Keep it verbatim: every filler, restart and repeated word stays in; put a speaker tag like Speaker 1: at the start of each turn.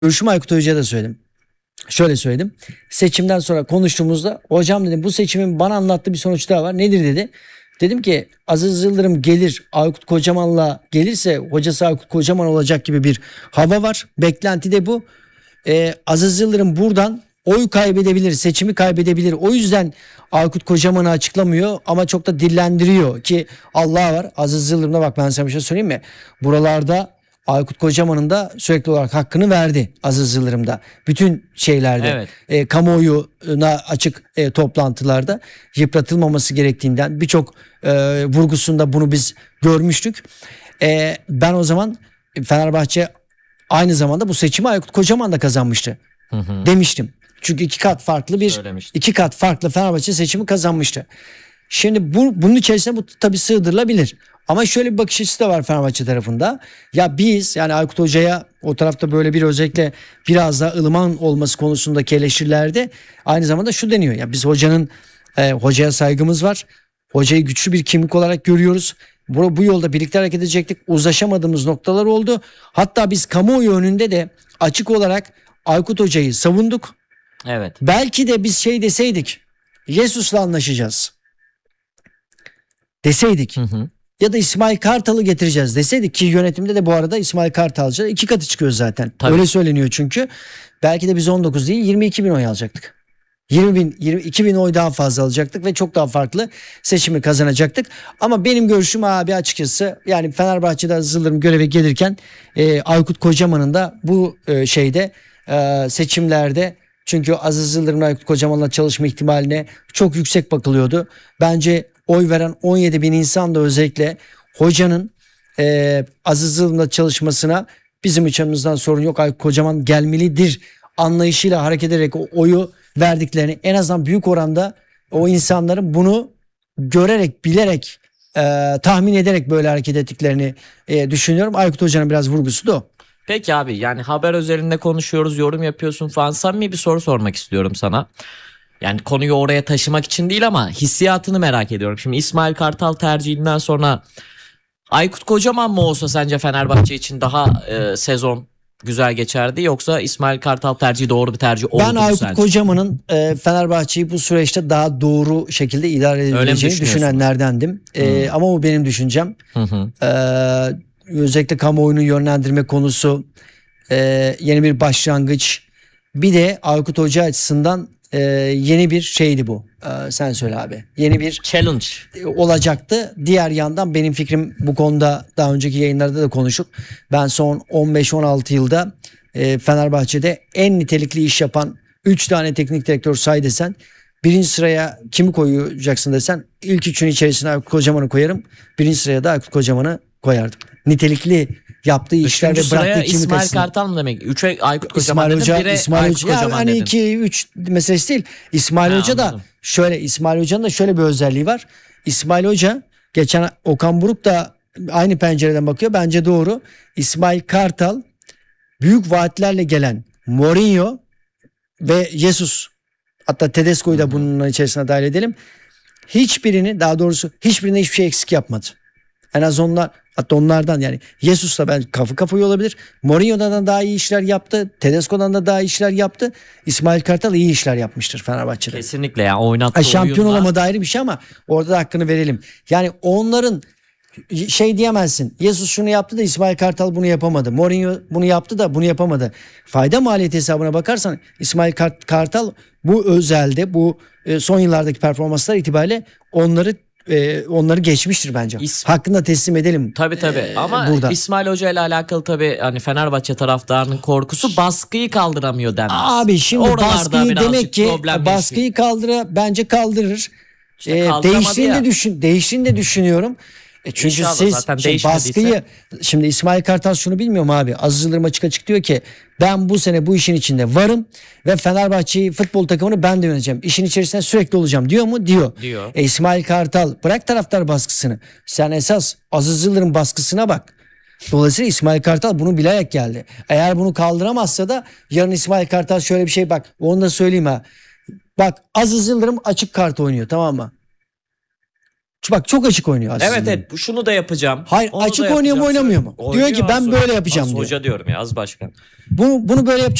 Speaker 1: Görüşümü Aykut Hoca'ya da söyledim. Şöyle söyledim. Seçimden sonra konuştuğumuzda hocam dedim bu seçimin bana anlattığı bir sonuç daha var. Nedir dedi. Dedim ki Aziz Yıldırım gelir Aykut Kocaman'la gelirse hocası Aykut Kocaman olacak gibi bir hava var. Beklenti de bu. Ee, Aziz Yıldırım buradan oy kaybedebilir, seçimi kaybedebilir. O yüzden Aykut Kocaman'ı açıklamıyor ama çok da dillendiriyor ki Allah var. Aziz Yıldırım'da bak ben sana bir şey söyleyeyim mi? Buralarda Aykut Kocaman'ın da sürekli olarak hakkını verdi Aziz Yıldırım'da. Bütün şeylerde
Speaker 2: Evet.
Speaker 1: e, kamuoyuna açık e, toplantılarda yıpratılmaması gerektiğinden birçok e, vurgusunda bunu biz görmüştük. E, ben o zaman Fenerbahçe aynı zamanda bu seçimi Aykut Kocaman da kazanmıştı
Speaker 2: Hı hı.
Speaker 1: demiştim. Çünkü iki kat farklı bir
Speaker 2: Söylemiştim.
Speaker 1: iki kat farklı Fenerbahçe seçimi kazanmıştı. Şimdi bu, bunun içerisine bu tabii sığdırılabilir. Ama şöyle bir bakış açısı da var Fenerbahçe tarafında. Ya biz yani Aykut Hoca'ya o tarafta böyle bir özellikle biraz daha ılıman olması konusundaki eleştirilerde aynı zamanda şu deniyor. Ya biz hocanın e, hocaya saygımız var. Hocayı güçlü bir kimlik olarak görüyoruz. Bu, bu yolda birlikte hareket edecektik. Uzlaşamadığımız noktalar oldu. Hatta biz kamuoyu önünde de açık olarak Aykut Hoca'yı savunduk.
Speaker 2: Evet.
Speaker 1: Belki de biz şey deseydik. Jesus'la anlaşacağız deseydik.
Speaker 2: Hı hı.
Speaker 1: Ya da İsmail Kartal'ı getireceğiz deseydik ki yönetimde de bu arada İsmail Kartal'cı iki katı çıkıyor zaten.
Speaker 2: Tabii.
Speaker 1: Öyle söyleniyor çünkü. Belki de biz on dokuz değil yirmi iki bin oy alacaktık. yirmi bin, yirmi iki bin oy daha fazla alacaktık ve çok daha farklı seçimi kazanacaktık. Ama benim görüşüm abi açıkçası yani Fenerbahçe'de Aziz Yıldırım göreve gelirken e, Aykut Kocaman'ın da bu e, şeyde e, seçimlerde çünkü Aziz Yıldırım'la Aykut Kocaman'la çalışma ihtimaline çok yüksek bakılıyordu. Bence oy veren on yedi bin insan da özellikle hocanın e, Aziz Yıldırım'la çalışmasına bizim içimizden sorun yok. Aykut Kocaman gelmelidir anlayışıyla hareket ederek o oyu verdiklerini en azından büyük oranda o insanların bunu görerek bilerek e, tahmin ederek böyle hareket ettiklerini e, düşünüyorum. Aykut Hoca'nın biraz vurgusu da o.
Speaker 2: Peki abi yani haber üzerinde konuşuyoruz, yorum yapıyorsun falan. Samimi bir soru sormak istiyorum sana. Yani konuyu oraya taşımak için değil ama hissiyatını merak ediyorum. Şimdi İsmail Kartal tercihinden sonra Aykut Kocaman mı olsa sence Fenerbahçe için daha e, sezon güzel geçerdi yoksa İsmail Kartal tercihi doğru bir tercih oldu
Speaker 1: Ben
Speaker 2: mu
Speaker 1: Aykut
Speaker 2: sence?
Speaker 1: Kocaman'ın e, Fenerbahçe'yi bu süreçte daha doğru şekilde idare
Speaker 2: Öyle mi
Speaker 1: edebileceğini
Speaker 2: düşünüyorsun?
Speaker 1: düşünenlerdendim. E, ama bu benim düşüncem.
Speaker 2: Hı hı.
Speaker 1: E, özellikle kamuoyunu yönlendirme konusu, e, yeni bir başlangıç. Bir de Aykut Hoca açısından e, yeni bir şeydi bu. E, sen söyle abi. Yeni bir
Speaker 2: Challenge.
Speaker 1: olacaktı. Diğer yandan benim fikrim bu konuda daha önceki yayınlarda da konuştuk. Ben son on beş on altı yılda e, Fenerbahçe'de en nitelikli iş yapan üç tane teknik direktör say desen birinci sıraya kimi koyacaksın desen ilk üçün içerisine Aykut Kocaman'ı koyarım. Birinci sıraya da Aykut Kocaman'ı koyardım. Nitelikli yaptığı işler
Speaker 2: Üçüncü
Speaker 1: ve
Speaker 2: sıraya
Speaker 1: bıraktığı kimlik
Speaker 2: İsmail
Speaker 1: açısından.
Speaker 2: Kartal mı demek? Üçe Aykut Kocaman
Speaker 1: İsmail
Speaker 2: dedin,
Speaker 1: Hoca,
Speaker 2: bire
Speaker 1: İsmail
Speaker 2: Aykut
Speaker 1: Hoca
Speaker 2: Kocaman
Speaker 1: yani
Speaker 2: dedin.
Speaker 1: iki üç meselesi değil. İsmail
Speaker 2: Ha,
Speaker 1: Hoca da
Speaker 2: anladım.
Speaker 1: şöyle İsmail Hoca'nın da şöyle bir özelliği var. İsmail Hoca geçen Okan Buruk da aynı pencereden bakıyor. Bence doğru. İsmail Kartal büyük vaatlerle gelen Mourinho ve Jesus hatta Tedesco'yu da bunun içerisine dahil edelim. Hiçbirini daha doğrusu hiçbirine hiçbir şey eksik yapmadı. En az onlar hatta onlardan yani Jesus'la ben kafa kafaya olabilir. Mourinho'dan da daha iyi işler yaptı. Tedesco'dan da daha iyi işler yaptı. İsmail Kartal iyi işler yapmıştır Fenerbahçe'de.
Speaker 2: Kesinlikle ya oynattığı
Speaker 1: Ha, şampiyon
Speaker 2: oyunla.
Speaker 1: olamadı ayrı bir şey ama orada da hakkını verelim. Yani onların şey diyemezsin. Jesus şunu yaptı da İsmail Kartal bunu yapamadı. Mourinho bunu yaptı da bunu yapamadı. Fayda maliyet hesabına bakarsan İsmail Kart- Kartal bu özelde bu e, son yıllardaki performanslar itibariyle onları e, onları geçmiştir bence.
Speaker 2: İs-
Speaker 1: Hakkında teslim edelim.
Speaker 2: Tabii tabii
Speaker 1: e,
Speaker 2: ama
Speaker 1: burada.
Speaker 2: İsmail Hoca ile alakalı tabii hani Fenerbahçe taraftarının korkusu baskıyı kaldıramıyor denmez.
Speaker 1: Abi şimdi
Speaker 2: Oralarda
Speaker 1: baskıyı
Speaker 2: birazcık
Speaker 1: demek ki
Speaker 2: problem
Speaker 1: baskıyı
Speaker 2: yaşıyor.
Speaker 1: kaldıra bence kaldırır.
Speaker 2: İşte
Speaker 1: Ee,
Speaker 2: kaldıramadı
Speaker 1: değiştiğini
Speaker 2: ya.
Speaker 1: de düşün, değiştiğini de düşünüyorum. E çünkü
Speaker 2: İnşallah
Speaker 1: siz
Speaker 2: zaten
Speaker 1: şimdi
Speaker 2: değişmediyse-
Speaker 1: baskıyı şimdi İsmail Kartal şunu bilmiyor mu abi? Aziz Yıldırım açık açık diyor ki ben bu sene bu işin içinde varım ve Fenerbahçe'yi futbol takımını ben de yöneteceğim. İşin içerisinde sürekli olacağım diyor mu? Diyor.
Speaker 2: Diyor.
Speaker 1: E, İsmail Kartal bırak taraftar baskısını. Sen esas Aziz Yıldırım baskısına bak. Dolayısıyla İsmail Kartal bunu bilerek geldi. Eğer bunu kaldıramazsa da yarın İsmail Kartal şöyle bir şey bak. Onu da söyleyeyim ha. Bak Aziz Yıldırım açık kart oynuyor tamam mı? Bak çok açık oynuyor aslında.
Speaker 2: Evet evet bu şunu da yapacağım.
Speaker 1: Hayır,
Speaker 2: onu da
Speaker 1: açık oynuyor mu,
Speaker 2: yapacağım.
Speaker 1: oynamıyor mu?
Speaker 2: Oynuyor
Speaker 1: Diyor ki ben
Speaker 2: az-
Speaker 1: böyle yapacağım
Speaker 2: az
Speaker 1: diyor.
Speaker 2: Hoca diyorum ya az başkan.
Speaker 1: Bunu, bunu böyle yapacak.